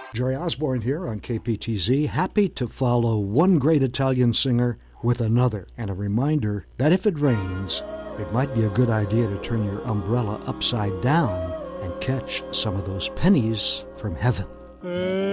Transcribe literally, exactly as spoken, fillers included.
Jerry Osborne here on K P T Z, happy to follow one great Italian singer with another, and a reminder that if it rains, it might be a good idea to turn your umbrella upside down and catch some of those pennies from heaven.